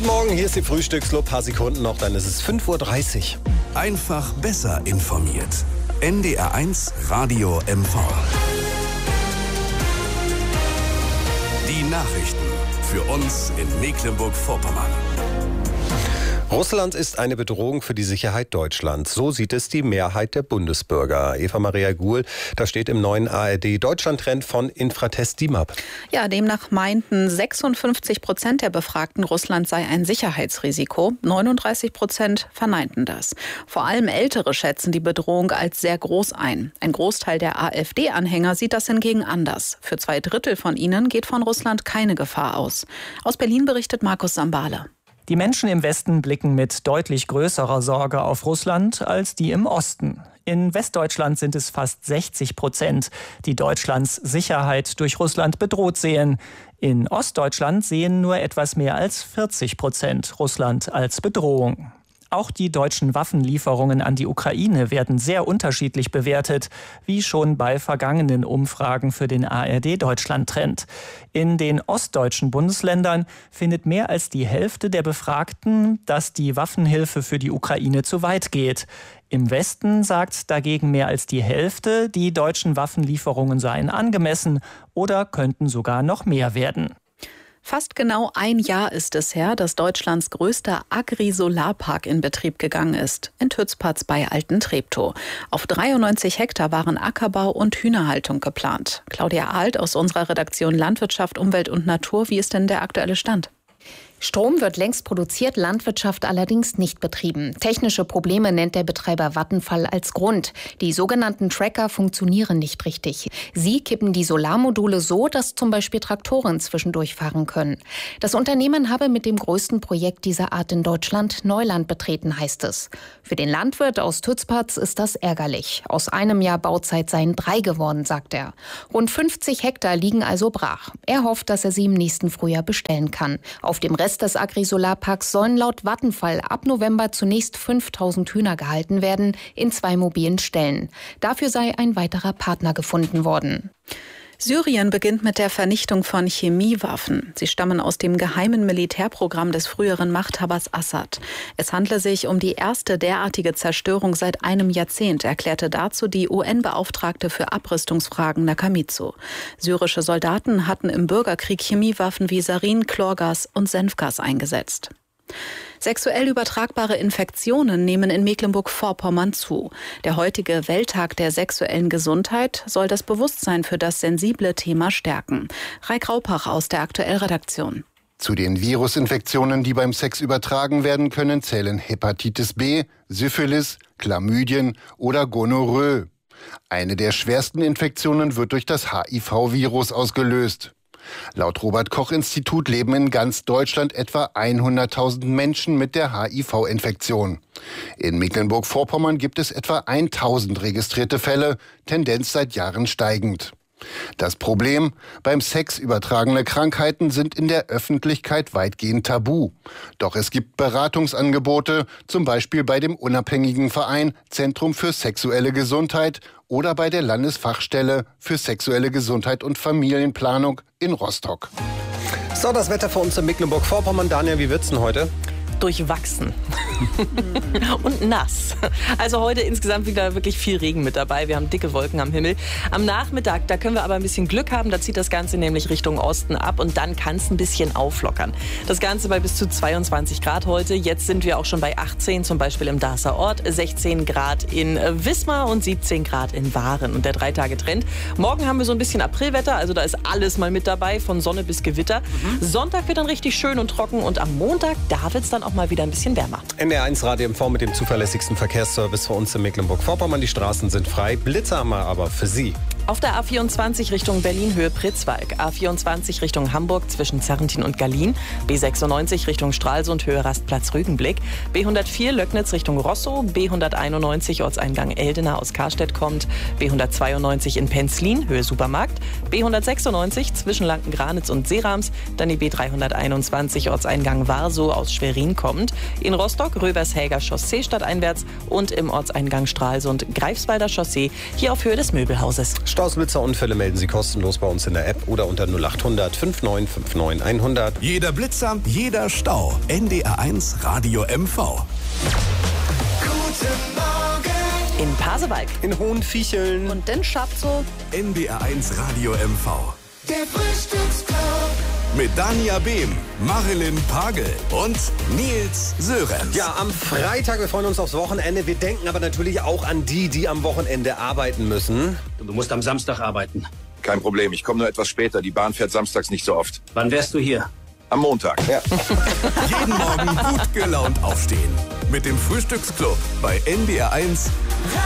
Guten Morgen, hier ist die Frühstücksclub. Ein paar Sekunden noch, dann ist es 5:30 Uhr. Einfach besser informiert. NDR1 Radio MV. Die Nachrichten für uns in Mecklenburg-Vorpommern. Russland ist eine Bedrohung für die Sicherheit Deutschlands. So sieht es die Mehrheit der Bundesbürger. Eva Maria Guhl, da steht im neuen ARD-Deutschland-Trend von Infratest DIMAP. Ja, demnach meinten 56% der Befragten, Russland sei ein Sicherheitsrisiko. 39% verneinten das. Vor allem Ältere schätzen die Bedrohung als sehr groß ein. Ein Großteil der AfD-Anhänger sieht das hingegen anders. Für 2/3 von ihnen geht von Russland keine Gefahr aus. Aus Berlin berichtet Markus Sambale. Die Menschen im Westen blicken mit deutlich größerer Sorge auf Russland als die im Osten. In Westdeutschland sind es fast 60%, die Deutschlands Sicherheit durch Russland bedroht sehen. In Ostdeutschland sehen nur etwas mehr als 40% Russland als Bedrohung. Auch die deutschen Waffenlieferungen an die Ukraine werden sehr unterschiedlich bewertet, wie schon bei vergangenen Umfragen für den ARD-Deutschland-Trend. In den ostdeutschen Bundesländern findet mehr als die Hälfte der Befragten, dass die Waffenhilfe für die Ukraine zu weit geht. Im Westen sagt dagegen mehr als die Hälfte, die deutschen Waffenlieferungen seien angemessen oder könnten sogar noch mehr werden. Fast genau ein Jahr ist es her, dass Deutschlands größter Agri-Solarpark in Betrieb gegangen ist, in Tützpatz bei Alten-Treptow. Auf 93 Hektar waren Ackerbau und Hühnerhaltung geplant. Claudia Ahlt aus unserer Redaktion Landwirtschaft, Umwelt und Natur. Wie ist denn der aktuelle Stand? Strom wird längst produziert, Landwirtschaft allerdings nicht betrieben. Technische Probleme nennt der Betreiber Vattenfall als Grund. Die sogenannten Tracker funktionieren nicht richtig. Sie kippen die Solarmodule so, dass zum Beispiel Traktoren zwischendurch fahren können. Das Unternehmen habe mit dem größten Projekt dieser Art in Deutschland Neuland betreten, heißt es. Für den Landwirt aus Tützpatz ist das ärgerlich. Aus einem Jahr Bauzeit seien 3 geworden, sagt er. Rund 50 Hektar liegen also brach. Er hofft, dass er sie im nächsten Frühjahr bestellen kann. Auf dem Rest des Agri-Solarparks sollen laut Vattenfall ab November zunächst 5000 Hühner gehalten werden in 2 mobilen Ställen. Dafür sei ein weiterer Partner gefunden worden. Syrien beginnt mit der Vernichtung von Chemiewaffen. Sie stammen aus dem geheimen Militärprogramm des früheren Machthabers Assad. Es handle sich um die erste derartige Zerstörung seit einem Jahrzehnt, erklärte dazu die UN-Beauftragte für Abrüstungsfragen Nakamitsu. Syrische Soldaten hatten im Bürgerkrieg Chemiewaffen wie Sarin, Chlorgas und Senfgas eingesetzt. Sexuell übertragbare Infektionen nehmen in Mecklenburg-Vorpommern zu. Der heutige Welttag der sexuellen Gesundheit soll das Bewusstsein für das sensible Thema stärken. Raik Raupach aus der Aktuell-Redaktion. Zu den Virusinfektionen, die beim Sex übertragen werden können, zählen Hepatitis B, Syphilis, Chlamydien oder Gonorrhoe. Eine der schwersten Infektionen wird durch das HIV-Virus ausgelöst. Laut Robert-Koch-Institut leben in ganz Deutschland etwa 100.000 Menschen mit der HIV-Infektion. In Mecklenburg-Vorpommern gibt es etwa 1.000 registrierte Fälle, Tendenz seit Jahren steigend. Das Problem: Beim Sex übertragene Krankheiten sind in der Öffentlichkeit weitgehend tabu. Doch es gibt Beratungsangebote, zum Beispiel bei dem unabhängigen Verein Zentrum für sexuelle Gesundheit oder bei der Landesfachstelle für sexuelle Gesundheit und Familienplanung in Rostock. So, das Wetter für uns in Mecklenburg-Vorpommern. Daniel, wie wird's denn heute? Durchwachsen und nass. Also heute insgesamt wieder wirklich viel Regen mit dabei. Wir haben dicke Wolken am Himmel. Am Nachmittag, da können wir aber ein bisschen Glück haben. Da zieht das Ganze nämlich Richtung Osten ab und dann kann es ein bisschen auflockern. Das Ganze bei bis zu 22 Grad heute. Jetzt sind wir auch schon bei 18, zum Beispiel im Darßer Ort, 16 Grad in Wismar und 17 Grad in Waren. Und der 3-Tage-Trend. Morgen haben wir so ein bisschen Aprilwetter, also da ist alles mal mit dabei, von Sonne bis Gewitter. Sonntag wird dann richtig schön und trocken und am Montag, da wird es dann auch mal wieder ein bisschen wärmer. NDR1 Radio MV mit dem zuverlässigsten Verkehrsservice für uns in Mecklenburg-Vorpommern. Die Straßen sind frei. Blitzer haben wir aber für Sie. Auf der A24 Richtung Berlin Höhe Pritzwalk, A24 Richtung Hamburg zwischen Zerrentin und Gallien, B96 Richtung Stralsund Höhe Rastplatz Rügenblick, B104 Löcknitz Richtung Rosso, B191 Ortseingang Eldena aus Karstedt kommt, B192 in Penzlin Höhe Supermarkt, B196 zwischen Lanken-Granitz und Seerams, dann die B321 Ortseingang Warsow aus Schwerin kommt, in Rostock Röbershäger Chaussee stadteinwärts und im Ortseingang Stralsund Greifswalder Chaussee hier auf Höhe des Möbelhauses. Staus, Blitzer, Unfälle melden Sie kostenlos bei uns in der App oder unter 0800 5959 100. Jeder Blitzer, jeder Stau. NDR1 Radio MV. In Pasewalk. In Hohenviecheln. Und in Schatzow. NDR1 Radio MV. Der Frühstücksclub. Mit Dania Behm, Marilyn Pagel und Nils Sörensen. Ja, am Freitag, wir freuen uns aufs Wochenende. Wir denken aber natürlich auch an die am Wochenende arbeiten müssen. Du musst am Samstag arbeiten. Kein Problem, ich komme nur etwas später. Die Bahn fährt samstags nicht so oft. Wann wärst du hier? Am Montag. Ja. Jeden Morgen gut gelaunt aufstehen. Mit dem Frühstücksclub bei NDR1